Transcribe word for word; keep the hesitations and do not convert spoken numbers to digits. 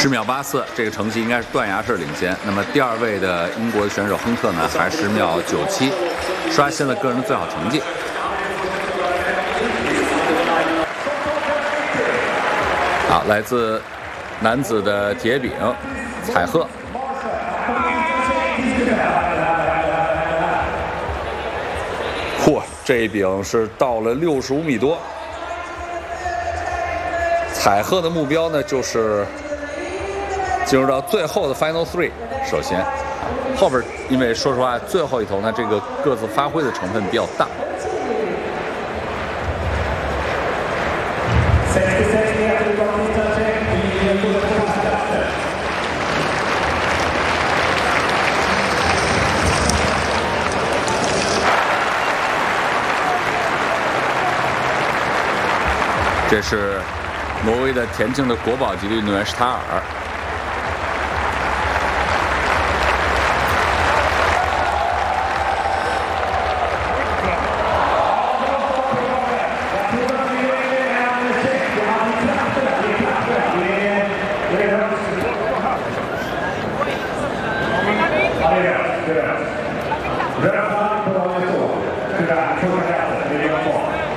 十秒八四，这个成绩应该是断崖式领先。那么第二位的英国选手亨特呢，还十秒九七，刷新了个人的最好成绩。好，来自男子的铁饼采鹤。 嚯，这一饼是到了六十五米多。采鹤的目标呢，就是进入到最后的 Final Three。首先，后边因为说实话，最后一头呢，这个各自发挥的成分比较大。这是挪威的田径的国宝级的运动员施塔尔。 对。